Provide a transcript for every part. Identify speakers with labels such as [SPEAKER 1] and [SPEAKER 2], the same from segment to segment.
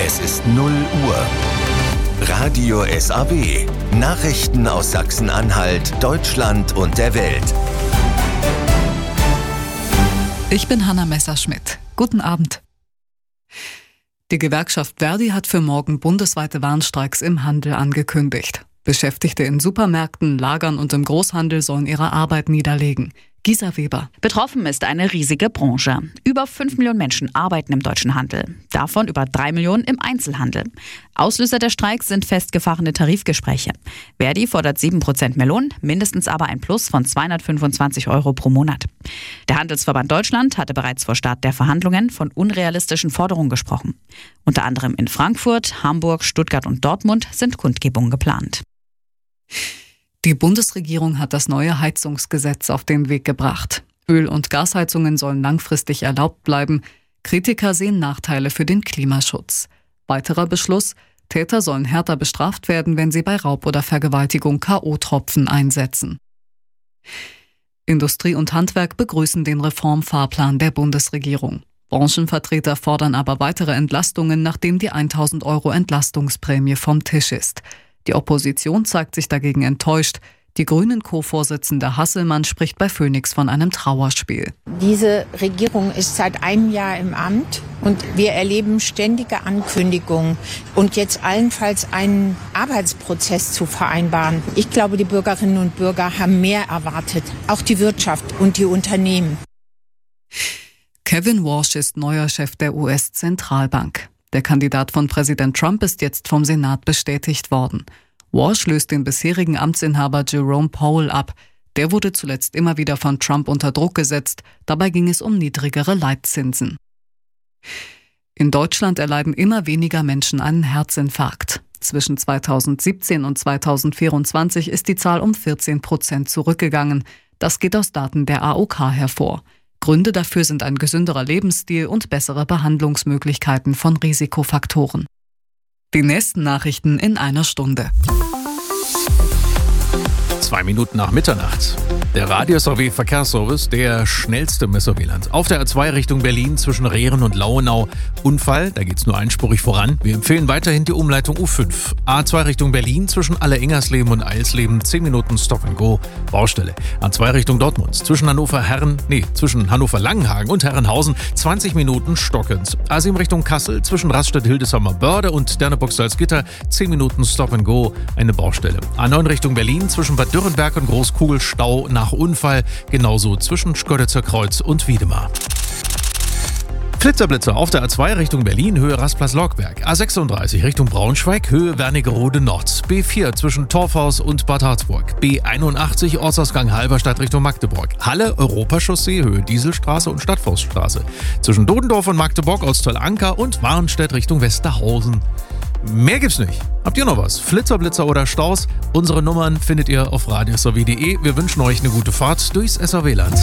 [SPEAKER 1] Es ist 0 Uhr. Radio SAW. Nachrichten aus Sachsen-Anhalt, Deutschland und der Welt.
[SPEAKER 2] Ich bin Hanna Messerschmidt. Guten Abend. Die Gewerkschaft Verdi hat für morgen bundesweite Warnstreiks im Handel angekündigt. Beschäftigte in Supermärkten, Lagern und im Großhandel sollen ihre Arbeit niederlegen. Gisa Weber.
[SPEAKER 3] Betroffen ist eine riesige Branche. Über 5 Millionen Menschen arbeiten im deutschen Handel. Davon über 3 Millionen im Einzelhandel. Auslöser der Streiks sind festgefahrene Tarifgespräche. Verdi fordert 7% mehr Lohn, mindestens aber ein Plus von 225 € pro Monat. Der Handelsverband Deutschland hatte bereits vor Start der Verhandlungen von unrealistischen Forderungen gesprochen. Unter anderem in Frankfurt, Hamburg, Stuttgart und Dortmund sind Kundgebungen geplant.
[SPEAKER 2] Die Bundesregierung hat das neue Heizungsgesetz auf den Weg gebracht. Öl- und Gasheizungen sollen langfristig erlaubt bleiben. Kritiker sehen Nachteile für den Klimaschutz. Weiterer Beschluss: Täter sollen härter bestraft werden, wenn sie bei Raub oder Vergewaltigung K.O.-Tropfen einsetzen. Industrie und Handwerk begrüßen den Reformfahrplan der Bundesregierung. Branchenvertreter fordern aber weitere Entlastungen, nachdem die 1.000 € Entlastungsprämie vom Tisch ist. Die Opposition zeigt sich dagegen enttäuscht. Die Grünen-Co-Vorsitzende Hasselmann spricht bei Phoenix von einem Trauerspiel.
[SPEAKER 4] Diese Regierung ist seit einem Jahr im Amt und wir erleben ständige Ankündigungen und jetzt allenfalls einen Arbeitsprozess zu vereinbaren. Ich glaube, die Bürgerinnen und Bürger haben mehr erwartet, auch die Wirtschaft und die Unternehmen.
[SPEAKER 2] Kevin Warsh ist neuer Chef der US-Zentralbank. Der Kandidat von Präsident Trump ist jetzt vom Senat bestätigt worden. Warsh löst den bisherigen Amtsinhaber Jerome Powell ab. Der wurde zuletzt immer wieder von Trump unter Druck gesetzt. Dabei ging es um niedrigere Leitzinsen. In Deutschland erleiden immer weniger Menschen einen Herzinfarkt. Zwischen 2017 und 2024 ist die Zahl um 14% zurückgegangen. Das geht aus Daten der AOK hervor. Gründe dafür sind ein gesünderer Lebensstil und bessere Behandlungsmöglichkeiten von Risikofaktoren. Die nächsten Nachrichten in einer Stunde.
[SPEAKER 5] 2 Minuten nach Mitternacht. Der Radio SAW Verkehrsservice, der schnellste im SAW-Land. Auf der A2 Richtung Berlin zwischen Rehren und Lauenau. Unfall, da geht's nur einspurig voran. Wir empfehlen weiterhin die Umleitung U5. A2 Richtung Berlin zwischen Alle-Ingersleben und Eilsleben 10 Minuten Stop and Go. Baustelle. A2 Richtung Dortmund zwischen Hannover Langenhagen und Herrenhausen 20 Minuten stockend. A7 Richtung Kassel zwischen Rastatt-Hildesheimer Börde und Derneburg-Salzgitter 10 Minuten Stop and Go. Eine Baustelle. A9 Richtung Berlin zwischen Bad Dürrenberg und Großkugel Stau nach Unfall, genauso zwischen Schkoditzer Kreuz und Wiedemar. Flitzerblitzer auf der A2 Richtung Berlin, Höhe Rastplatz-Lockberg. A36 Richtung Braunschweig, Höhe Wernigerode Nord. B4 zwischen Torfhaus und Bad Harzburg. B81 Ortsausgang Halberstadt Richtung Magdeburg. Halle Europachaussee, Höhe Dieselstraße und Stadtforststraße. Zwischen Dodendorf und Magdeburg, Ortsteil-Anker und Warnstedt Richtung Westerhausen. Mehr gibt's nicht. Habt ihr noch was? Flitzerblitzer oder Staus? Unsere Nummern findet ihr auf radiosaw.de. Wir wünschen euch eine gute Fahrt durchs SAW-Land.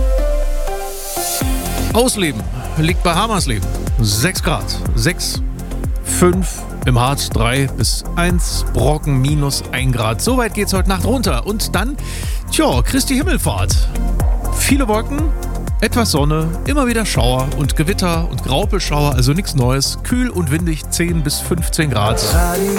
[SPEAKER 5] Ausleben liegt bei Hamersleben. 6 Grad. 6, 5, im Harz 3 bis 1, Brocken minus 1 Grad. So weit geht's heute Nacht runter. Und dann, Christi Himmelfahrt. Viele Wolken, etwas Sonne, immer wieder Schauer und Gewitter und Graupelschauer, also nichts Neues. Kühl und windig 10 bis 15 Grad.